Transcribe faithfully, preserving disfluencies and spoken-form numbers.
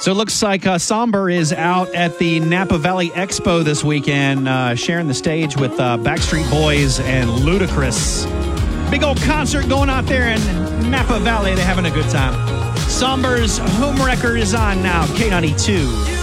So it looks like uh, Somber is out at the Napa Valley Expo this weekend, uh, sharing the stage with uh, Backstreet Boys and Ludacris. Big old concert going out there in Napa Valley. They're having a good time. Somber's home record is on now, K ninety-two.